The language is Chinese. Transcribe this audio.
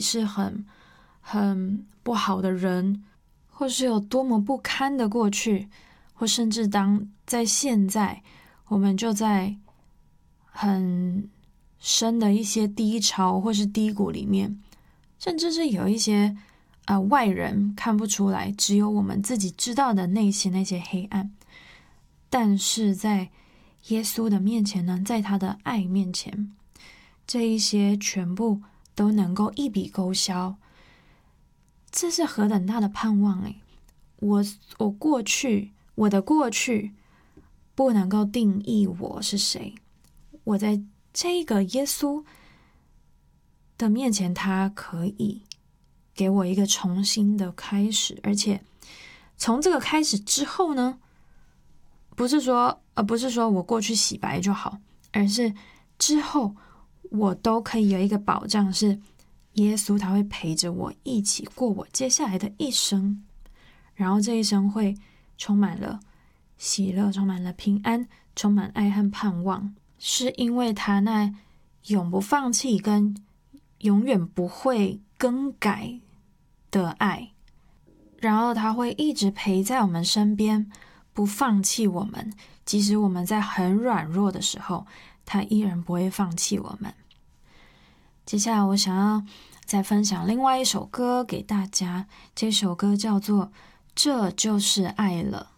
是很不好的人，或是有多么不堪的过去，或甚至在现在我们就在很深的一些低潮或是低谷里面，甚至是有一些外人看不出来，只有我们自己知道的那些黑暗。但是在耶稣的面前呢，在他的爱面前，这一些全部都能够一笔勾销。这是何等大的盼望诶！我的过去不能够定义我是谁，我在这个耶稣的面前，他可以给我一个重新的开始，而且从这个开始之后呢，不是说我过去洗白就好，而是之后我都可以有一个保障，是耶稣他会陪着我一起过我接下来的一生，然后这一生会充满了喜乐，充满了平安，充满爱和盼望，是因为他那永不放弃跟永远不会更改的爱，然后他会一直陪在我们身边，不放弃我们，即使我们在很软弱的时候，他依然不会放弃我们。接下来我想要再分享另外一首歌给大家，这首歌叫做《这就是爱了》。